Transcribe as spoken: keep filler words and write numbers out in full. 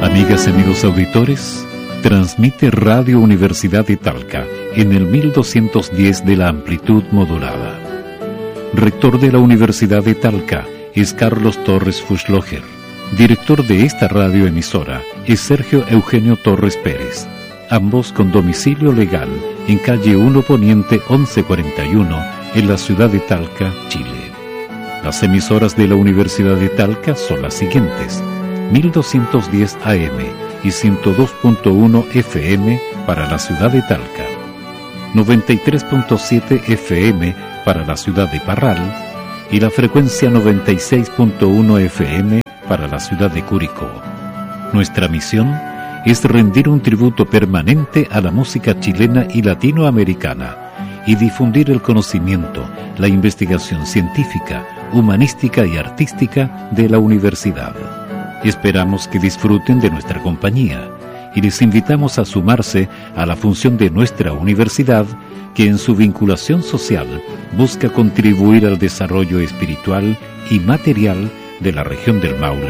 Amigas y amigos auditores, transmite Radio Universidad de Talca en el mil doscientos diez de la amplitud modulada. Rector de la Universidad de Talca es Carlos Torres Fuschloger. Director de esta radioemisora es Sergio Eugenio Torres Pérez, ambos con domicilio legal en calle uno Poniente once cuarenta y uno en la ciudad de Talca, Chile. Las emisoras de la Universidad de Talca son las siguientes: mil doscientos diez A M y ciento dos punto uno F M para la ciudad de Talca, noventa y tres punto siete F M para la ciudad de Parral y la frecuencia noventa y seis punto uno F M para la ciudad de Curicó. Nuestra misión es rendir un tributo permanente a la música chilena y latinoamericana y difundir el conocimiento, la investigación científica, humanística y artística de la universidad. Esperamos que disfruten de nuestra compañía y les invitamos a sumarse a la función de nuestra universidad, que en su vinculación social busca contribuir al desarrollo espiritual y material de la región del Maule